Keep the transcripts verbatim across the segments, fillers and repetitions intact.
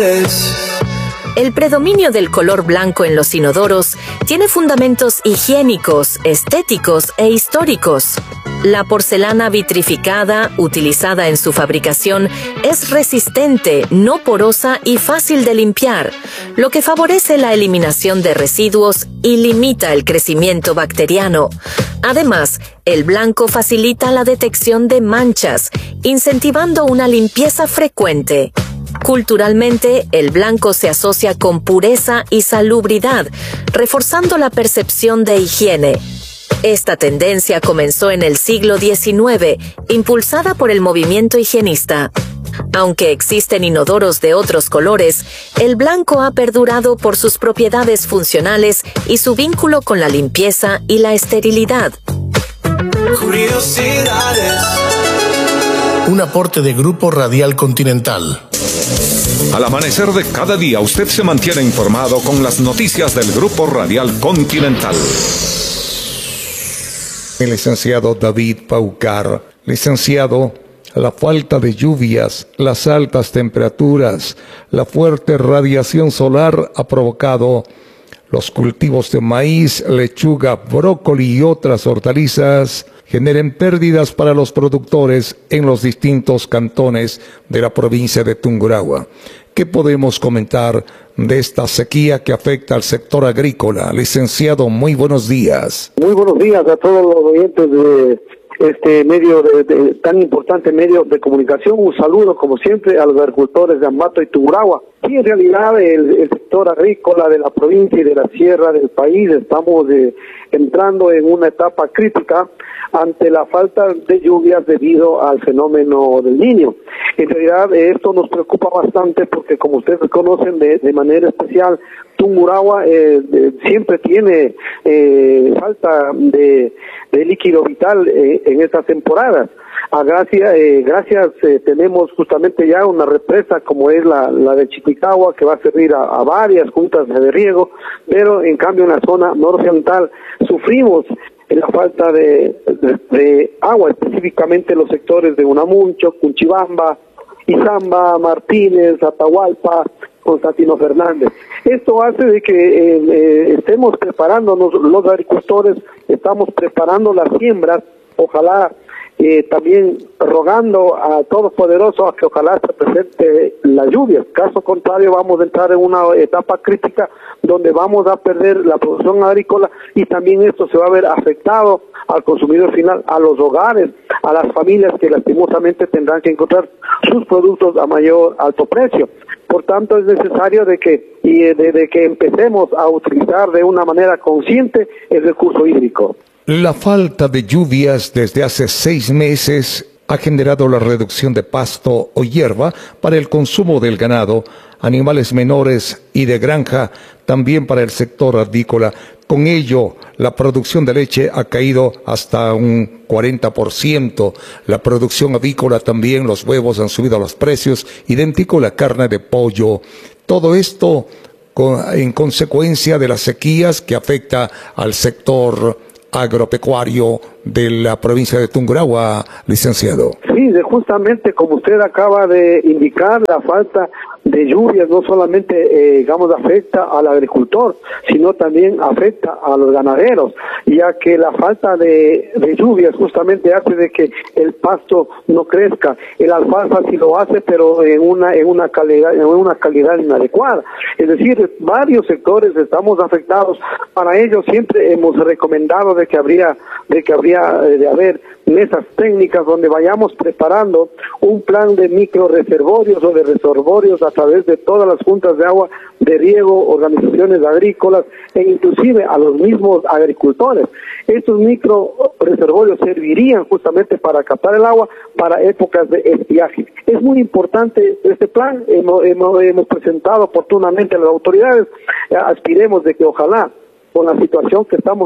El predominio del color blanco en los inodoros tiene fundamentos higiénicos, estéticos e históricos. La porcelana vitrificada, utilizada en su fabricación, es resistente, no porosa y fácil de limpiar, lo que favorece la eliminación de residuos y limita el crecimiento bacteriano. Además, el blanco facilita la detección de manchas, incentivando una limpieza frecuente. Culturalmente, el blanco se asocia con pureza y salubridad, reforzando la percepción de higiene. Esta tendencia comenzó en el siglo diecinueve, impulsada por el movimiento higienista. Aunque existen inodoros de otros colores, el blanco ha perdurado por sus propiedades funcionales y su vínculo con la limpieza y la esterilidad. Curiosidades. Un aporte de Grupo Radial Continental. Al amanecer de cada día, usted se mantiene informado con las noticias del Grupo Radial Continental. El licenciado David Paucar. Licenciado, la falta de lluvias, las altas temperaturas, la fuerte radiación solar ha provocado los cultivos de maíz, lechuga, brócoli y otras hortalizas generen pérdidas para los productores en los distintos cantones de la provincia de Tungurahua. ¿Qué podemos comentar de esta sequía que afecta al sector agrícola? Licenciado, muy buenos días. Muy buenos días a todos los oyentes de este medio, de, de, tan importante medio de comunicación. Un saludo, como siempre, a los agricultores de Ambato y Tungurahua. Sí, en realidad, el, el sector agrícola de la provincia y de la sierra del país estamos eh, entrando en una etapa crítica ante la falta de lluvias debido al fenómeno del Niño. En realidad, esto nos preocupa bastante porque, como ustedes conocen de, de manera especial, Tungurahua eh, de, siempre tiene eh, falta de, de líquido vital eh, en estas temporadas. A gracias, eh, gracias eh, tenemos justamente ya una represa como es la, la de Chiquicagua, que va a servir a, a varias juntas de riego, pero en cambio en la zona noroccidental sufrimos la falta de, de, de agua, específicamente en los sectores de Unamuncho, Cunchibamba, Izamba, Martínez, Atahualpa, Constantino Fernández. Esto hace de que eh, eh, estemos preparándonos, los agricultores estamos preparando las siembras, ojalá eh, también rogando a Todopoderoso a que ojalá se presente la lluvia. Caso contrario, vamos a entrar en una etapa crítica donde vamos a perder la producción agrícola y también esto se va a ver afectado al consumidor final, a los hogares, a las familias que lastimosamente tendrán que encontrar sus productos a mayor alto precio. Por tanto, es necesario de que y de, de que empecemos a utilizar de una manera consciente el recurso hídrico. La falta de lluvias desde hace seis meses ha generado la reducción de pasto o hierba para el consumo del ganado, animales menores y de granja, también para el sector avícola. Con ello, la producción de leche ha caído hasta un cuarenta por ciento. La producción avícola también, los huevos han subido los precios, idéntico la carne de pollo. Todo esto con, en consecuencia de las sequías que afecta al sector agropecuario de la provincia de Tungurahua, licenciado. Sí, de justamente como usted acaba de indicar, la falta de lluvias no solamente, eh, digamos, afecta al agricultor, sino también afecta a los ganaderos, ya que la falta de, de lluvias justamente hace de que el pasto no crezca. El alfalfa sí lo hace, pero en una en una calidad en una calidad inadecuada. Es decir, varios sectores estamos afectados. Para ello siempre hemos recomendado de que habría de que habría de haber mesas técnicas donde vayamos preparando un plan de micro reservorios o de reservorios a través de todas las juntas de agua de riego, organizaciones agrícolas e inclusive a los mismos agricultores. Estos micro reservorios servirían justamente para captar el agua para épocas de estiaje. Es muy importante este plan, hemos, hemos, hemos presentado oportunamente a las autoridades, aspiremos de que ojalá con la situación que estamos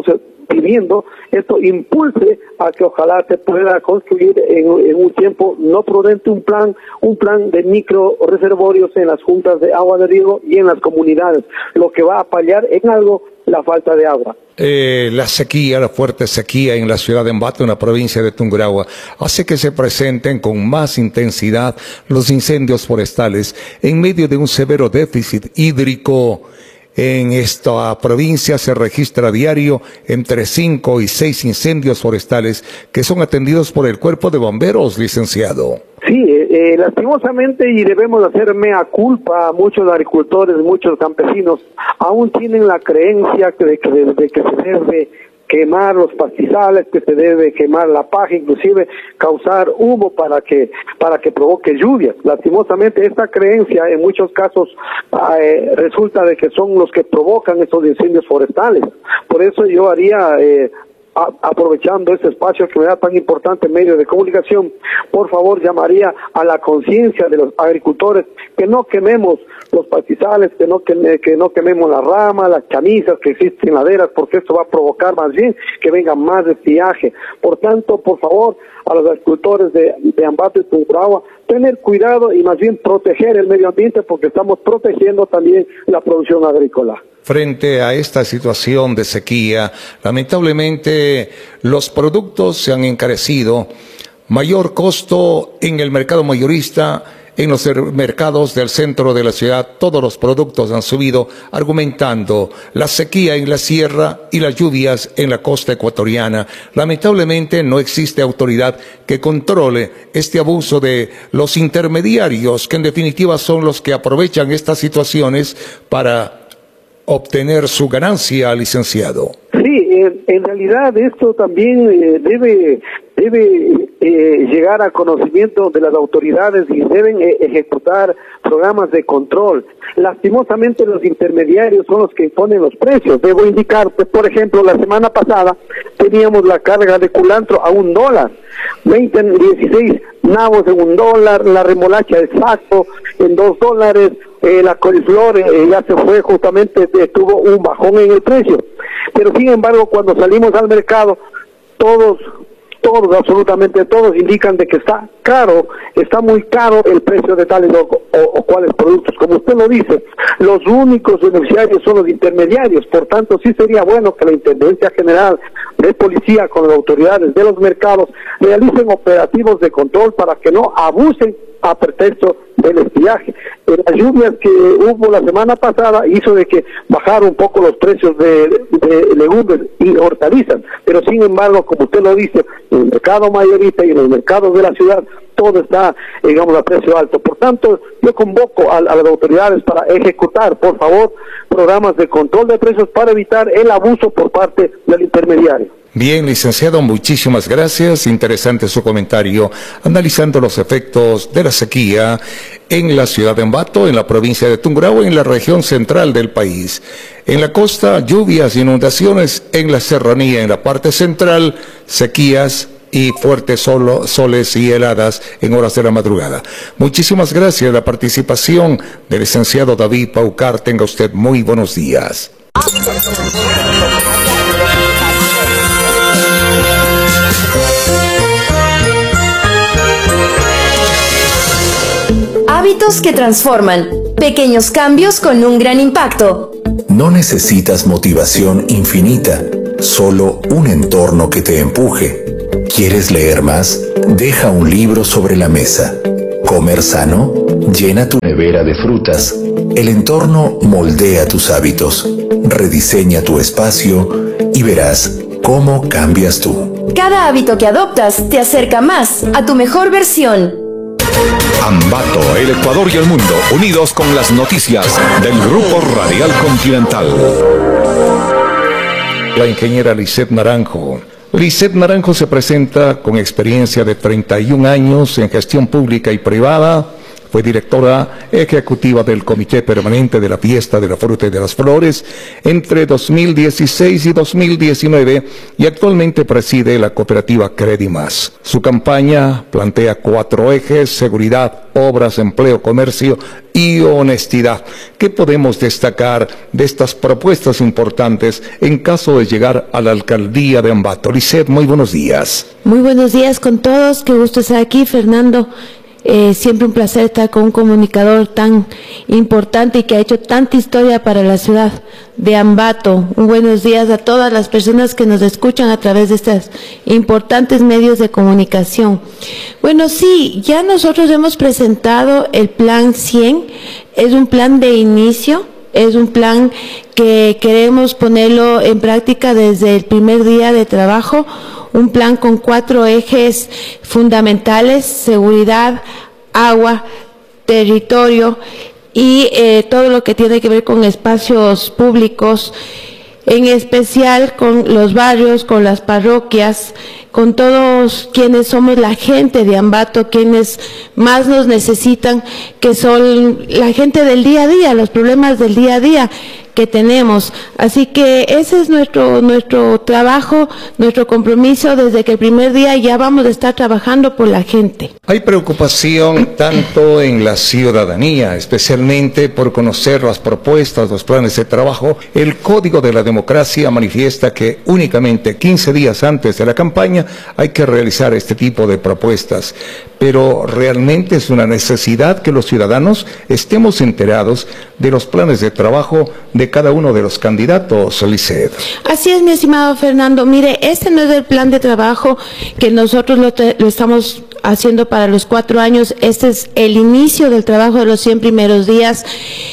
pidiendo, esto impulse a que ojalá se pueda construir en, en un tiempo no prudente un plan, un plan de micro reservorios en las juntas de agua de riego y en las comunidades, lo que va a paliar en algo la falta de agua. Eh, la sequía, la fuerte sequía en la ciudad de Ambato, en la provincia de Tungurahua, hace que se presenten con más intensidad los incendios forestales en medio de un severo déficit hídrico. En esta provincia se registra a diario entre cinco y seis incendios forestales que son atendidos por el Cuerpo de Bomberos, licenciado. Sí, eh, lastimosamente, y debemos hacer mea culpa, muchos agricultores, muchos campesinos aún tienen la creencia de que, de, de que se debe quemar los pastizales, que se debe quemar la paja, inclusive causar humo para que para que provoque lluvias. Lastimosamente esta creencia en muchos casos eh, resulta de que son los que provocan estos incendios forestales. Por eso yo haría eh, A, aprovechando este espacio que me da tan importante medio de comunicación, por favor llamaría a la conciencia de los agricultores que no quememos los pastizales, que no queme, que no quememos las ramas, las camisas que existen laderas, porque esto va a provocar más bien que venga más estiaje. Por tanto, por favor, a los agricultores de, de Ambato y Tungurahua, tener cuidado y más bien proteger el medio ambiente, porque estamos protegiendo también la producción agrícola. Frente a esta situación de sequía, lamentablemente los productos se han encarecido, mayor costo en el mercado mayorista, en los mercados del centro de la ciudad, todos los productos han subido, argumentando la sequía en la sierra y las lluvias en la costa ecuatoriana. Lamentablemente no existe autoridad que controle este abuso de los intermediarios, que en definitiva son los que aprovechan estas situaciones para obtener su ganancia, licenciado. Sí, en, en realidad esto también eh, debe debe eh, llegar a conocimiento de las autoridades y deben eh, ejecutar programas de control. Lastimosamente los intermediarios son los que imponen los precios. Debo indicarte, por ejemplo, la semana pasada teníamos la carga de culantro a un dólar, veinte, dieciséis nabos en un dólar, la remolacha de saco en dos dólares, eh, la coliflor eh, ya se fue, justamente eh, tuvo un bajón en el precio. Pero sin embargo, cuando salimos al mercado, todos, todos, absolutamente todos indican de que está caro, está muy caro el precio de tales o, o, o cuales productos. Como usted lo dice, los únicos beneficiarios son los intermediarios. Por tanto, sí sería bueno que la Intendencia General de Policía con las autoridades de los mercados realicen operativos de control para que no abusen a pretexto del estiaje. Eh, las lluvias que hubo la semana pasada hizo de que bajaron un poco los precios de, de legumbres y hortalizas, pero sin embargo, como usted lo dice, en el mercado mayorista y en los mercados de la ciudad todo está, digamos, a precio alto. Por tanto, yo convoco a, a las autoridades para ejecutar, por favor, programas de control de precios para evitar el abuso por parte del intermediario. Bien, licenciado, muchísimas gracias. Interesante su comentario, analizando los efectos de la sequía en la ciudad de Ambato, en la provincia de Tungurahua y en la región central del país. En la costa, lluvias, inundaciones; en la serranía, en la parte central, sequías y fuertes solo, soles y heladas en horas de la madrugada. Muchísimas gracias por la participación del licenciado David Paucar. Tenga usted muy buenos días. Hábitos que transforman. Pequeños cambios con un gran impacto. No necesitas motivación infinita, solo un entorno que te empuje. ¿Quieres leer más? Deja un libro sobre la mesa. ¿Comer sano? Llena tu nevera de frutas. El entorno moldea tus hábitos, rediseña tu espacio y verás cómo cambias tú. Cada hábito que adoptas te acerca más a tu mejor versión. Ambato, el Ecuador y el mundo, unidos con las noticias del Grupo Radial Continental. La ingeniera Lisette Naranjo. Lisette Naranjo se presenta con experiencia de treinta y un años en gestión pública y privada, Fue directora ejecutiva del Comité Permanente de la Fiesta de la Fruta y de las Flores entre dos mil dieciséis y dos mil diecinueve y actualmente preside la cooperativa Credimás. Su campaña plantea cuatro ejes: seguridad, obras, empleo, comercio y honestidad. ¿Qué podemos destacar de estas propuestas importantes en caso de llegar a la alcaldía de Ambato? Lisset, muy buenos días. Muy buenos días con todos, qué gusto estar aquí, Fernando. Eh, siempre un placer estar con un comunicador tan importante y que ha hecho tanta historia para la ciudad de Ambato. Un buenos días a todas las personas que nos escuchan a través de estos importantes medios de comunicación. Bueno, sí, ya nosotros hemos presentado el Plan cien, es un plan de inicio, es un plan que queremos ponerlo en práctica desde el primer día de trabajo. Un plan con cuatro ejes fundamentales: seguridad, agua, territorio y eh, todo lo que tiene que ver con espacios públicos, en especial con los barrios, con las parroquias, con todos quienes somos la gente de Ambato, quienes más nos necesitan, que son la gente del día a día, los problemas del día a día que tenemos. Así que ese es nuestro nuestro trabajo, nuestro compromiso. Desde que el primer día ya vamos a estar trabajando por la gente. Hay preocupación tanto en la ciudadanía, especialmente por conocer las propuestas, los planes de trabajo. El Código de la Democracia manifiesta que únicamente quince días antes de la campaña hay que realizar este tipo de propuestas, pero realmente es una necesidad que los ciudadanos estemos enterados de los planes de trabajo de cada uno de los candidatos, Lisset. Así es, mi estimado Fernando. Mire, este no es el plan de trabajo que nosotros lo, lo estamos haciendo para los cuatro años. Este es el inicio del trabajo de los cien primeros días,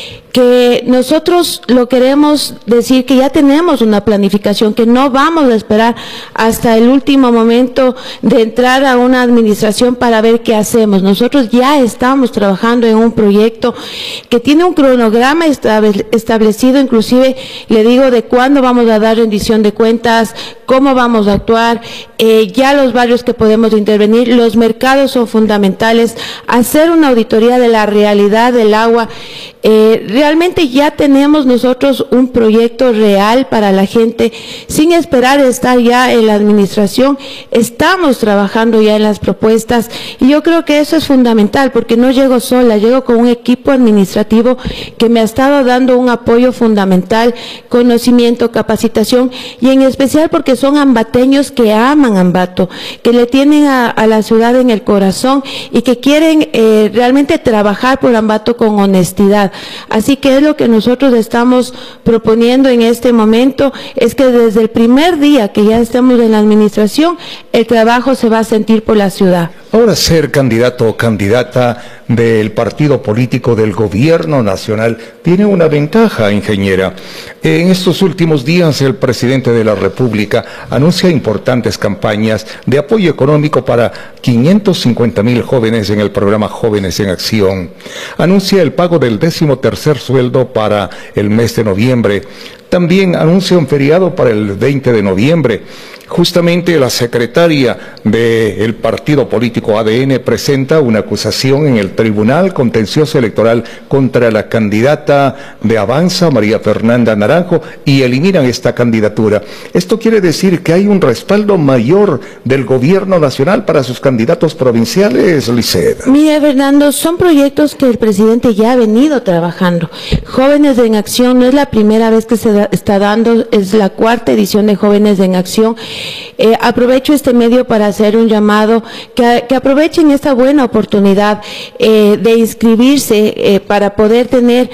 que nosotros lo queremos decir que ya tenemos una planificación, que no vamos a esperar hasta el último momento de entrar a una administración para ver qué hacemos. Nosotros ya estamos trabajando en un proyecto que tiene un cronograma establecido, inclusive le digo de cuándo vamos a dar rendición de cuentas, cómo vamos a actuar, eh, ya los barrios que podemos intervenir, los mercados son fundamentales, hacer una auditoría de la realidad del agua. Eh, realmente ya tenemos nosotros un proyecto real para la gente, sin esperar estar ya en la administración. Estamos trabajando ya en las propuestas y yo creo que eso es fundamental, porque no llego sola, llego con un equipo administrativo que me ha estado dando un apoyo fundamental, conocimiento, capacitación, y en especial porque son ambateños que aman Ambato, que le tienen a, a la ciudad en el corazón y que quieren eh, realmente trabajar por Ambato con honestidad. Así que es lo que nosotros estamos proponiendo en este momento, es que desde el primer día que ya estemos en la administración, el trabajo se va a sentir por la ciudad. Ahora, ser candidato o candidata del partido político del gobierno nacional tiene una ventaja, ingeniera. En estos últimos días, el presidente de la República anuncia importantes campañas de apoyo económico para quinientos cincuenta mil jóvenes en el programa Jóvenes en Acción. Anuncia el pago del décimo tercer sueldo para el mes de noviembre. También anuncia un feriado para el veinte de noviembre. Justamente la secretaria del partido político A D N presenta una acusación en el Tribunal Contencioso Electoral contra la candidata de Avanza, María Fernanda Naranjo, y eliminan esta candidatura. Esto quiere decir que hay un respaldo mayor del gobierno nacional para sus candidatos provinciales, Lisset. Mire, Fernando, son proyectos que el presidente ya ha venido trabajando. Jóvenes en Acción no es la primera vez que se da, está dando, es la cuarta edición de Jóvenes en Acción. Eh, aprovecho este medio para hacer un llamado, que, que aprovechen esta buena oportunidad eh, de inscribirse eh, para poder tener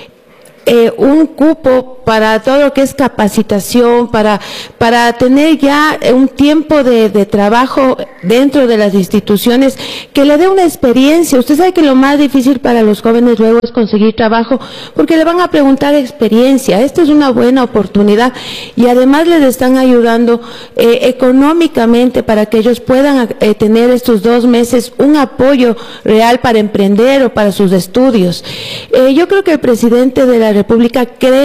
eh, un cupo para todo lo que es capacitación, para, para tener ya un tiempo de, de trabajo dentro de las instituciones que le dé una experiencia. Usted sabe que lo más difícil para los jóvenes luego es conseguir trabajo, porque le van a preguntar experiencia. Esta es una buena oportunidad y además les están ayudando eh, económicamente para que ellos puedan eh, tener estos dos meses un apoyo real para emprender o para sus estudios. Eh, yo creo que el presidente de la República cree en los jóvenes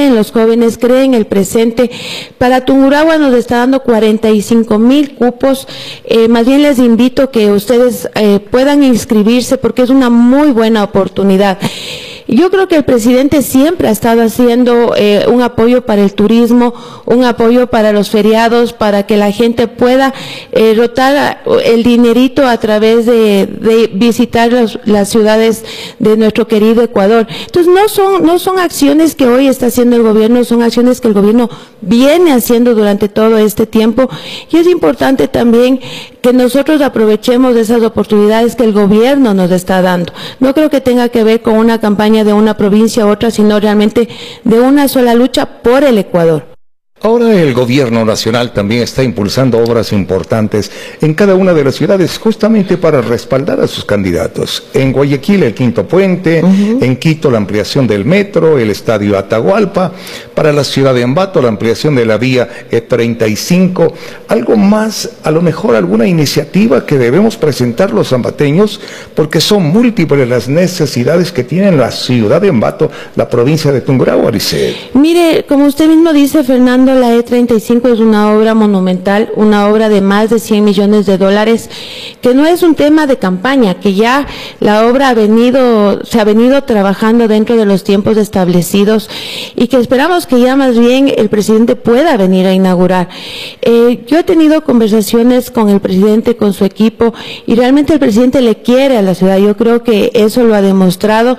jóvenes, cree en el presente. Para Tungurahua nos está dando cuarenta y cinco mil cupos. Eh, más bien les invito que ustedes eh, puedan inscribirse porque es una muy buena oportunidad. Yo creo que el presidente siempre ha estado haciendo eh, un apoyo para el turismo, un apoyo para los feriados, para que la gente pueda eh, rotar el dinerito a través de, de visitar los, las ciudades de nuestro querido Ecuador. Entonces no son, no son acciones que hoy está haciendo el gobierno, son acciones que el gobierno viene haciendo durante todo este tiempo, y es importante también que nosotros aprovechemos de esas oportunidades que el gobierno nos está dando. No creo que tenga que ver con una campaña de una provincia u otra, sino realmente de una sola lucha por el Ecuador. Ahora el gobierno nacional también está impulsando obras importantes en cada una de las ciudades justamente para respaldar a sus candidatos. En Guayaquil el quinto puente, uh-huh. En Quito la ampliación del metro, el estadio Atahualpa, para la ciudad de Ambato la ampliación de la vía E treinta y cinco. Algo más, a lo mejor alguna iniciativa que debemos presentar los ambateños, porque son múltiples las necesidades que tiene la ciudad de Ambato, la provincia de Tungurahua, Lisset. Mire, como usted mismo dice, Fernando, la E treinta y cinco es una obra monumental, una obra de más de cien millones de dólares, que no es un tema de campaña, que ya la obra ha venido, se ha venido trabajando dentro de los tiempos establecidos y que esperamos que ya más bien el presidente pueda venir a inaugurar. Eh, yo he tenido conversaciones con el presidente, con su equipo, y realmente el presidente le quiere a la ciudad. Yo creo que eso lo ha demostrado,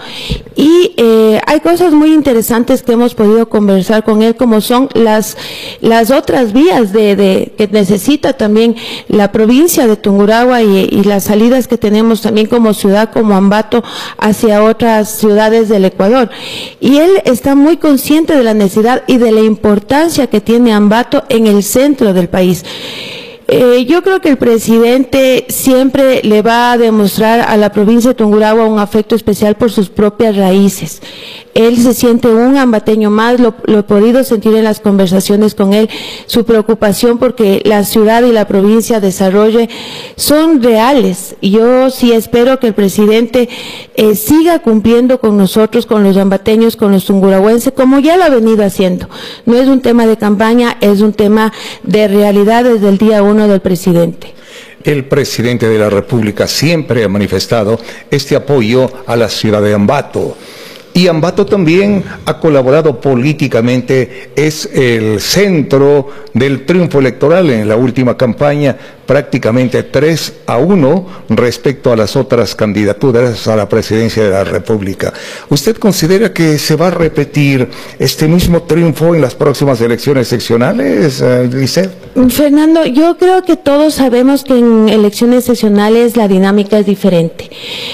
y eh, hay cosas muy interesantes que hemos podido conversar con él, como son las las otras vías de, de que necesita también la provincia de Tungurahua y, y las salidas que tenemos también como ciudad, como Ambato, hacia otras ciudades del Ecuador. Y él está muy consciente de la necesidad y de la importancia que tiene Ambato en el centro del país. Eh, yo creo que el presidente siempre le va a demostrar a la provincia de Tungurahua un afecto especial por sus propias raíces. Él se siente un ambateño más, lo, lo he podido sentir en las conversaciones con él, su preocupación porque la ciudad y la provincia desarrolle son reales. Y yo sí espero que el presidente eh, siga cumpliendo con nosotros, con los ambateños, con los tungurahuenses, como ya lo ha venido haciendo. No es un tema de campaña, es un tema de realidad desde el día uno del presidente. El presidente de la República siempre ha manifestado este apoyo a la ciudad de Ambato. Y Ambato también ha colaborado políticamente, es el centro del triunfo electoral en la última campaña, prácticamente tres a uno respecto a las otras candidaturas a la presidencia de la República. ¿Usted considera que se va a repetir este mismo triunfo en las próximas elecciones seccionales, uh, Lisset? Fernando, yo creo que todos sabemos que en elecciones seccionales la dinámica es diferente.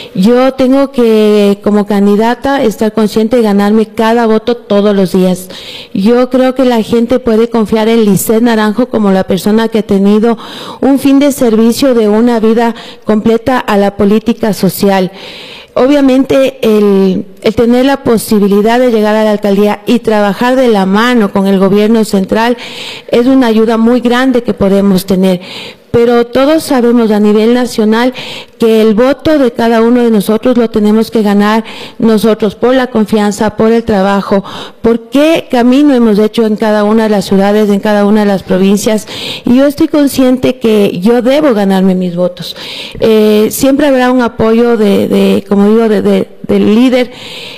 Yo tengo que, como candidata, estar consciente de ganarme cada voto todos los días. Yo creo que la gente puede confiar en Lisset Naranjo como la persona que ha tenido un fin de servicio de una vida completa a la política social. Obviamente el, el tener la posibilidad de llegar a la alcaldía y trabajar de la mano con el gobierno central es una ayuda muy grande que podemos tener. Pero todos sabemos a nivel nacional que el voto de cada uno de nosotros lo tenemos que ganar nosotros por la confianza, por el trabajo, por qué camino hemos hecho en cada una de las ciudades, en cada una de las provincias. Y yo estoy consciente que yo debo ganarme mis votos. Eh, siempre habrá un apoyo de, de como digo, de, de, del líder,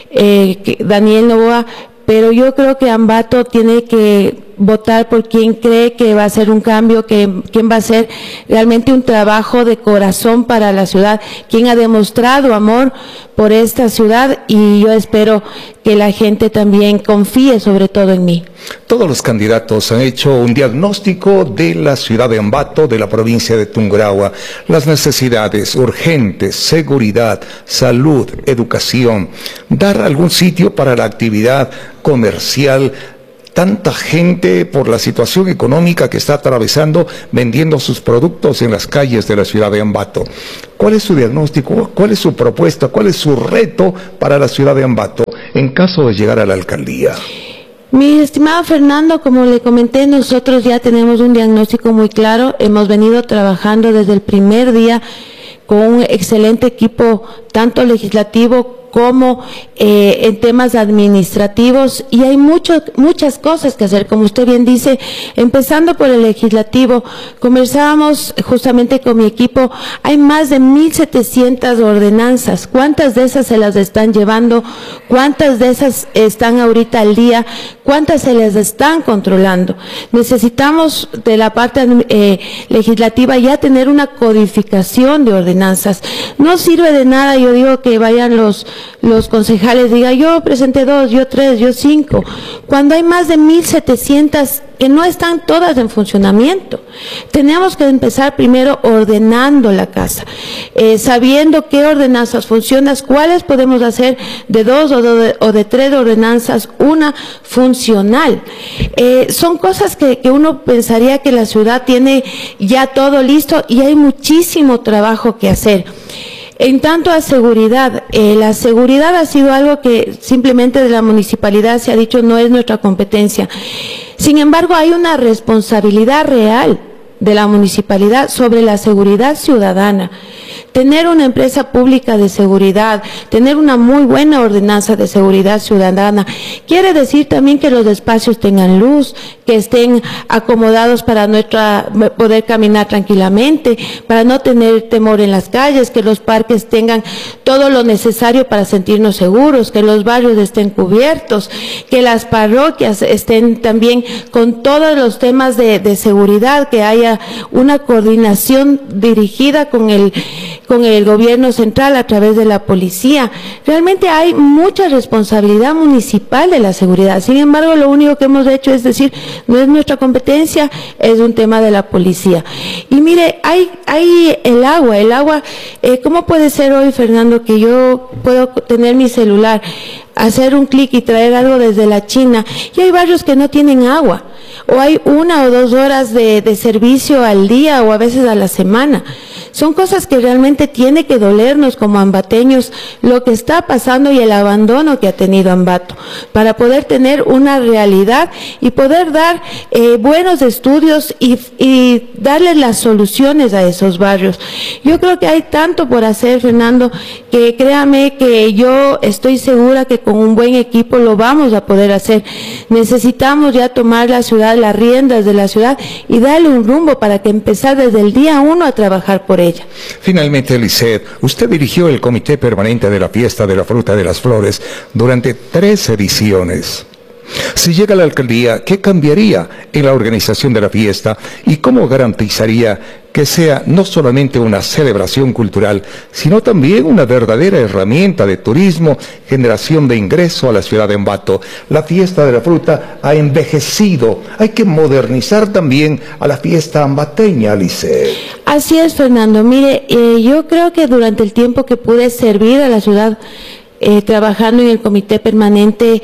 eh, Daniel Noboa, pero yo creo que Ambato tiene que votar por quien cree que va a ser un cambio, que quien va a ser realmente un trabajo de corazón para la ciudad, quien ha demostrado amor por esta ciudad, y yo espero que la gente también confíe sobre todo en mí. Todos los candidatos han hecho un diagnóstico de la ciudad de Ambato, de la provincia de Tungurahua, las necesidades urgentes, seguridad, salud, educación, dar algún sitio para la actividad comercial. Tanta gente por la situación económica que está atravesando vendiendo sus productos en las calles de la ciudad de Ambato. ¿Cuál es su diagnóstico? ¿Cuál es su propuesta? ¿Cuál es su reto para la ciudad de Ambato en caso de llegar a la alcaldía? Mi estimado Fernando, como le comenté, nosotros ya tenemos un diagnóstico muy claro. Hemos venido trabajando desde el primer día con un excelente equipo, tanto legislativo como eh, en temas administrativos, y hay mucho, muchas cosas que hacer, como usted bien dice, empezando por el legislativo. Conversábamos justamente con mi equipo, hay más de mil setecientas ordenanzas. ¿Cuántas de esas se las están llevando? ¿Cuántas de esas están ahorita al día? ¿Cuántas se les están controlando? Necesitamos de la parte eh, legislativa ya tener una codificación de ordenanzas. No sirve de nada, yo digo, que vayan los, los concejales, digan yo presenté dos, yo tres, yo cinco, cuando hay más de mil setecientas que no están todas en funcionamiento. Tenemos que empezar primero ordenando la casa, eh, sabiendo qué ordenanzas funcionan, cuáles podemos hacer de dos o de, o de tres ordenanzas, una funcional. Eh, son cosas que, que uno pensaría que la ciudad tiene ya todo listo, y hay muchísimo trabajo que hacer. En tanto a seguridad, eh, la seguridad ha sido algo que simplemente de la municipalidad se ha dicho no es nuestra competencia. Sin embargo, hay una responsabilidad real de la municipalidad sobre la seguridad ciudadana. Tener una empresa pública de seguridad, tener una muy buena ordenanza de seguridad ciudadana, quiere decir también que los espacios tengan luz, que estén acomodados para nuestra, poder caminar tranquilamente, para no tener temor en las calles, que los parques tengan todo lo necesario para sentirnos seguros, que los barrios estén cubiertos, que las parroquias estén también con todos los temas de, de seguridad, que haya una coordinación dirigida con el con el gobierno central a través de la policía. Realmente hay mucha responsabilidad municipal de la seguridad. Sin embargo, lo único que hemos hecho es decir, no es nuestra competencia, es un tema de la policía. Y mire, hay, hay el agua, el agua, eh, ¿cómo puede ser hoy, Fernando, que yo puedo tener mi celular, hacer un clic y traer algo desde la China, y hay barrios que no tienen agua, o hay una o dos horas de, de servicio al día o a veces a la semana? Son cosas que realmente tiene que dolernos como ambateños lo que está pasando y el abandono que ha tenido Ambato, para poder tener una realidad y poder dar eh, buenos estudios y, y darles las soluciones a esos barrios. Yo creo que hay tanto por hacer, Fernando, que créame que yo estoy segura que con un buen equipo lo vamos a poder hacer. Necesitamos ya tomar la ciudad, las riendas de la ciudad, y darle un rumbo para que empezar desde el día uno a trabajar por ella. Finalmente, Lisset, usted dirigió el Comité Permanente de la Fiesta de la Fruta de las Flores durante tres ediciones. Si llega a la alcaldía, ¿qué cambiaría en la organización de la fiesta y cómo garantizaría que sea no solamente una celebración cultural, sino también una verdadera herramienta de turismo, generación de ingreso a la ciudad de Ambato? La fiesta de la fruta ha envejecido, hay que modernizar también a la fiesta ambateña, Lisset. Así es, Fernando. Mire, eh, yo creo que durante el tiempo que pude servir a la ciudad, eh, trabajando en el Comité Permanente,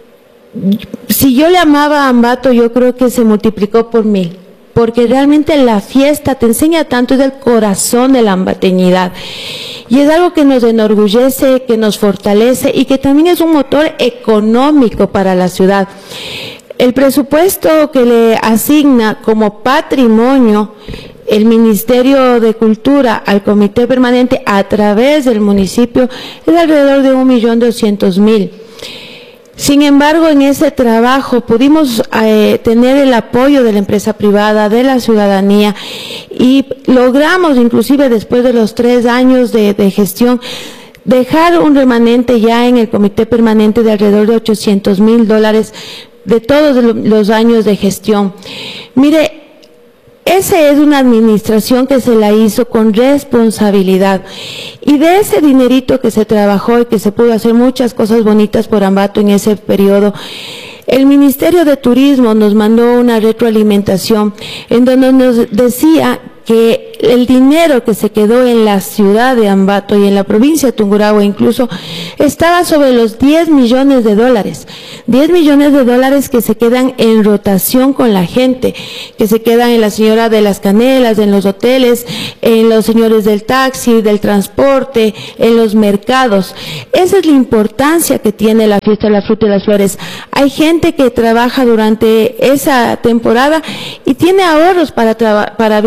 si yo le amaba a Ambato, yo creo que se multiplicó por mil, porque realmente la fiesta te enseña tanto, es el corazón de la ambateñidad, y es algo que nos enorgullece, que nos fortalece, y que también es un motor económico para la ciudad. El presupuesto que le asigna como patrimonio el Ministerio de Cultura al Comité Permanente a través del municipio es alrededor de un millón doscientos mil. Sin embargo, en ese trabajo pudimos eh, tener el apoyo de la empresa privada, de la ciudadanía, y logramos, inclusive después de los tres años de, de gestión, dejar un remanente ya en el Comité Permanente de alrededor de ochocientos mil dólares de todos los años de gestión. Mire, esa es una administración que se la hizo con responsabilidad, y de ese dinerito que se trabajó y que se pudo hacer muchas cosas bonitas por Ambato en ese periodo, el Ministerio de Turismo nos mandó una retroalimentación en donde nos decía que el dinero que se quedó en la ciudad de Ambato y en la provincia de Tungurahua incluso estaba sobre los diez millones de dólares. diez millones de dólares que se quedan en rotación con la gente, que se quedan en la señora de las canelas, en los hoteles, en los señores del taxi, del transporte, en los mercados. Esa es la importancia que tiene la fiesta de la fruta y las flores. Hay gente que trabaja durante esa temporada y tiene ahorros para, para vivir durante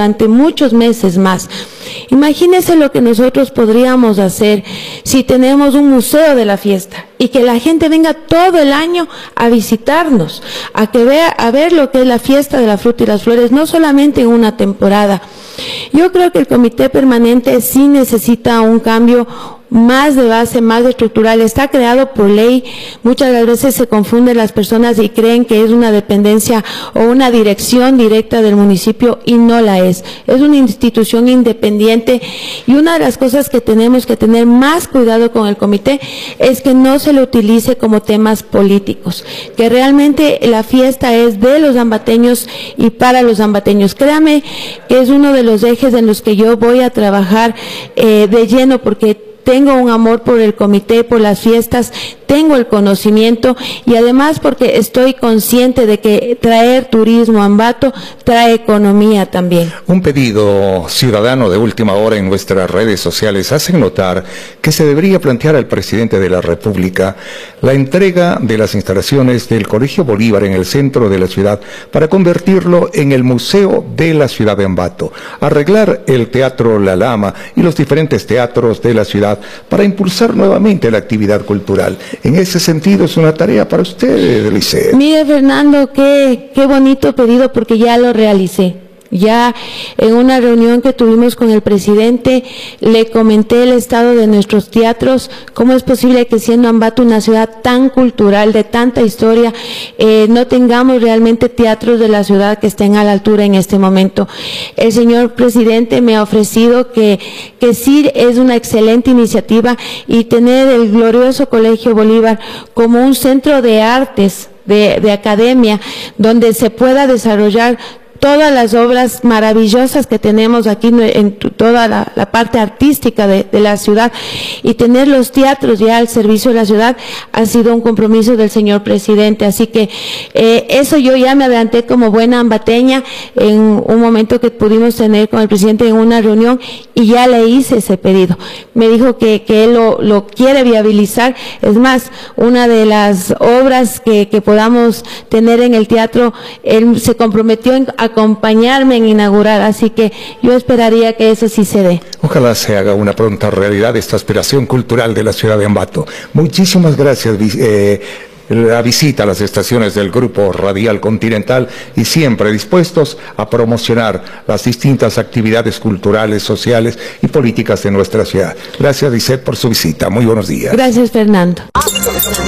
durante muchos meses más. Imagínense lo que nosotros podríamos hacer si tenemos un museo de la fiesta y que la gente venga todo el año a visitarnos, a que vea, a ver lo que es la fiesta de la fruta y las flores, no solamente en una temporada. Yo creo que el comité permanente sí necesita un cambio más de base, más estructural. Está creado por ley. Muchas veces se confunden las personas y creen que es una dependencia o una dirección directa del municipio, y no la es. Es una institución independiente, y una de las cosas que tenemos que tener más cuidado con el comité es que no se le utilice como temas políticos, que realmente la fiesta es de los ambateños y para los ambateños. Créame que es uno de los ejes en los que yo voy a trabajar eh, de lleno, porque tengo un amor por el comité, por las fiestas, tengo el conocimiento, y además porque estoy consciente de que traer turismo a Ambato trae economía también. Un pedido ciudadano de última hora en nuestras redes sociales hace notar que se debería plantear al presidente de la República la entrega de las instalaciones del Colegio Bolívar en el centro de la ciudad para convertirlo en el museo de la ciudad de Ambato, arreglar el Teatro La Lama y los diferentes teatros de la ciudad para impulsar nuevamente la actividad cultural. En ese sentido es una tarea para usted, Lisset. Mire, Fernando, qué, qué bonito pedido, porque ya lo realicé. Ya en una reunión que tuvimos con el presidente, le comenté el estado de nuestros teatros, cómo es posible que siendo Ambato una ciudad tan cultural, de tanta historia, eh, no tengamos realmente teatros de la ciudad que estén a la altura en este momento. El señor presidente me ha ofrecido que, que sí es una excelente iniciativa, y tener el glorioso Colegio Bolívar como un centro de artes, de, de academia, donde se pueda desarrollar todas las obras maravillosas que tenemos aquí en toda la, la parte artística de, de la ciudad, y tener los teatros ya al servicio de la ciudad, ha sido un compromiso del señor presidente. Así que eh, eso yo ya me adelanté como buena ambateña en un momento que pudimos tener con el presidente en una reunión, y ya le hice ese pedido. Me dijo que, que él lo, lo quiere viabilizar. Es más, una de las obras que, que podamos tener en el teatro, él se comprometió en acompañarme en inaugurar, así que yo esperaría que eso sí se dé. Ojalá se haga una pronta realidad esta aspiración cultural de la ciudad de Ambato. Muchísimas gracias, eh, la visita a las estaciones del Grupo Radial Continental, y siempre dispuestos a promocionar las distintas actividades culturales, sociales y políticas de nuestra ciudad. Gracias, Lisset, por su visita. Muy buenos días. Gracias, Fernando.